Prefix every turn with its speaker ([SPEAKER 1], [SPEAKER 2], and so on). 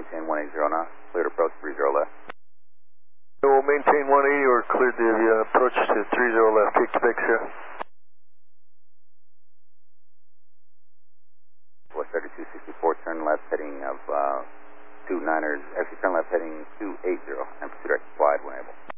[SPEAKER 1] maintain 180 now. Cleared approach 30 left.
[SPEAKER 2] We'll maintain 180 or cleared the approach to 30 left. Take Quebec, Sierra.
[SPEAKER 1] West 3264, turn left heading of 29ers, actually turn left heading 280, and pursuit direct wide when able.